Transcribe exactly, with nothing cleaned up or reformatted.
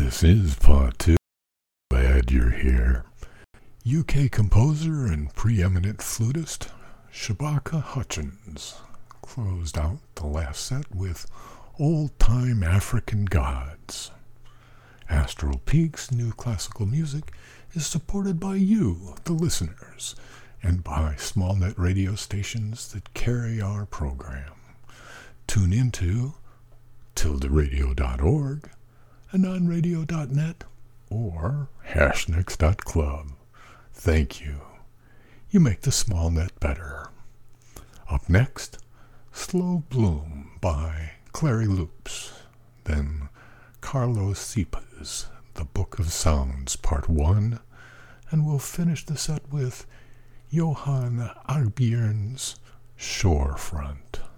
This is part two. Glad you're here. U K composer and preeminent flutist Shabaka Hutchings closed out the last set with Old-Time African Gods. Astral Peak's new classical music is supported by you, the listeners, and by small net radio stations that carry our program. Tune into tilde radio dot org, anonradio dot net, or hashnix dot club. Thank you. You make the small net better. Up next, Slow Bloom by Clary Loops. Then Carlos Sipa's The Book of Sounds Part one. And we'll finish the set with Johan Arbjörn's Shorefront.